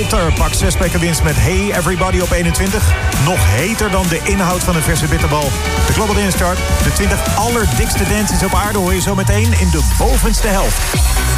Shelter pakt 6 plekken winst met Hey Everybody op 21. Nog heter dan de inhoud van een verse bitterbal. De Global Dance Chart. De 20 allerdikste dances op aarde hoor je zo meteen in de bovenste helft.